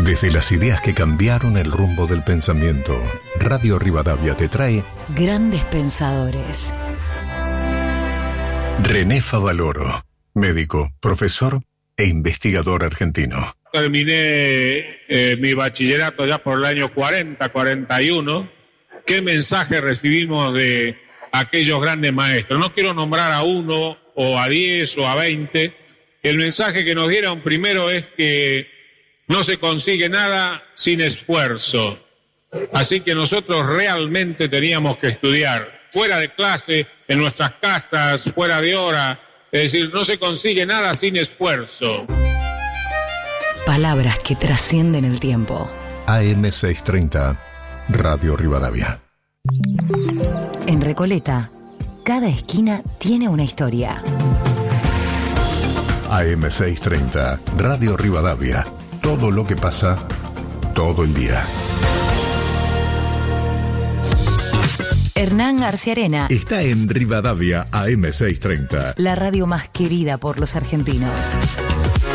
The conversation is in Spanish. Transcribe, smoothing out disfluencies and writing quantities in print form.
Desde las ideas que cambiaron el rumbo del pensamiento, Radio Rivadavia te trae Grandes Pensadores. René Favaloro, médico, profesor e investigador argentino. Terminé mi bachillerato ya por el año 41. ¿Qué mensaje recibimos de aquellos grandes maestros? No quiero nombrar a uno o a 10 o a 20. El mensaje que nos dieron primero es que no se consigue nada sin esfuerzo. Así que nosotros realmente teníamos que estudiar fuera de clase, en nuestras casas, fuera de hora. Es decir, no se consigue nada sin esfuerzo. Palabras que trascienden el tiempo. AM630, Radio Rivadavia. En Recoleta, cada esquina tiene una historia. AM630, Radio Rivadavia. Todo lo que pasa, todo el día. Hernán Arciarena Está en Rivadavia AM630. la radio más querida por los argentinos.